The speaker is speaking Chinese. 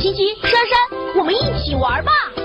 小心机，珊珊，我们一起玩吧。